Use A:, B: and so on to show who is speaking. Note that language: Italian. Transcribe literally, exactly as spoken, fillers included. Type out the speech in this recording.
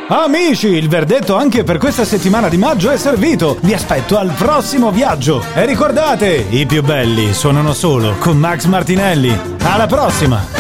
A: Amici, il verdetto anche per questa settimana di maggio è servito. Vi aspetto al prossimo viaggio. E ricordate, i più belli suonano solo con Max Martinelli. Alla prossima!